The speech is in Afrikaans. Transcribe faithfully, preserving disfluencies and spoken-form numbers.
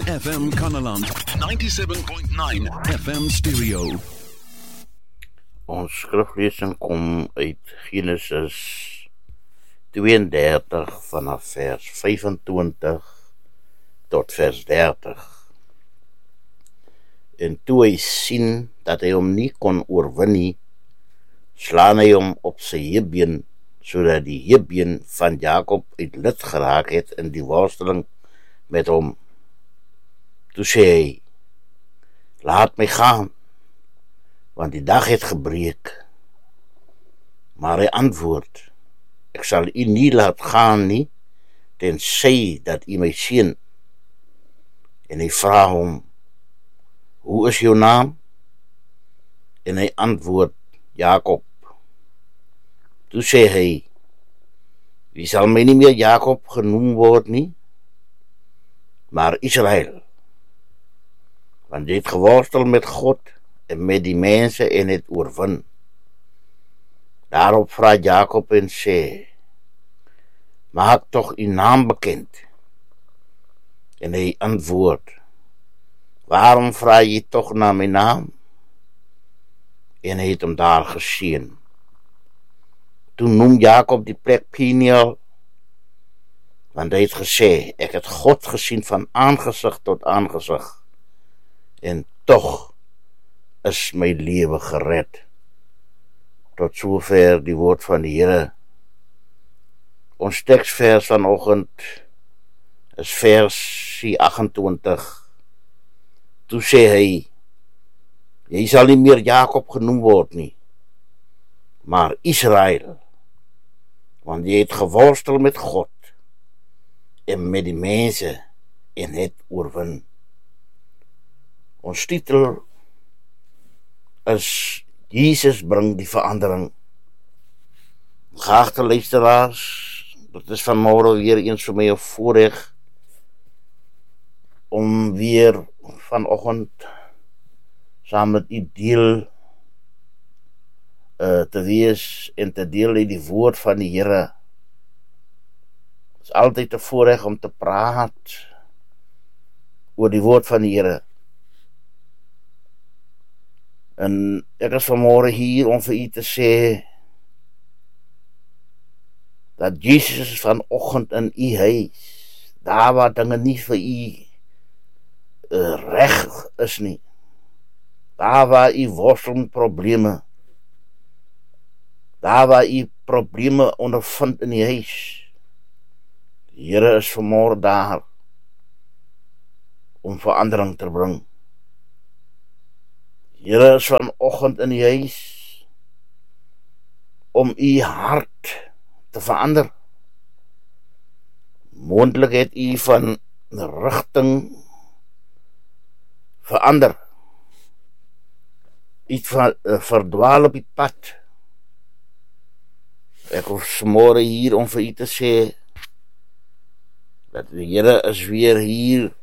F M Kannaland, ninety-seven point nine F M stereo. Ons skriflesing kom uit Genesis tweeëndertig vanaf vers vyfentwintig tot vers dertig. En toe hy sien dat hy hom nie kon oorwin nie, slaan hy hom op sy hebbeen, sodat die hebbeen van Jakob uit lid geraak het in die worsteling met hom. Toe sê hy, laat my gaan, want die dag het gebreek. Maar hy antwoord, ek sal u nie laat gaan nie, tensy dat u my seën. En hy vra hom, hoe is jou naam? En hy antwoord, Jakob. Toe sê hy, wie sal my nie meer Jakob genoem word nie, maar Israel. Want jy het geworstel met God en met die mense en het oorwin. Daarop vra Jakob en sê, maak toch u naam bekend. En hy antwoord, waarom vra jy toch na my naam? En hy het hom daar geseën. Toen noem Jakob die plek Peniel, want hy het gesê, ek het God gesien van aangesig tot aangesig, en toch is my lewe gered. Tot sover die woord van die Here. Ons teksvers vanoggend is vers agentwintig. Toe sê hy, jy sal nie meer Jakob genoem word nie, maar Israel, want jy het geworstel met God en met die mense en het oorwin. Ons titel is Jesus bring die verandering. Geagte luisteraars, dit is vanmôre weer eens vir my 'n voorreg om weer vanoggend saam met u deel uh, te wees en te deel uit die woord van die Here. Het is altyd 'n voorreg om te praat oor die woord van die Here. En ek is vanmôre hier om vir u te sê dat Jesus vanoggend in u huis, daar waar dinge nie vir u uh, reg is nie, daar waar u worstel met probleme, daar waar u probleme ondervind in die huis, die Here is vanmôre daar om verandering te bring. Die Here is vanoggend in die huis om u hart te verander. Moontlik het u van rigting verander. Iets van uh, verdwaal op die pad. Ek hoef môre hier om vir u te sê dat die Here is weer hier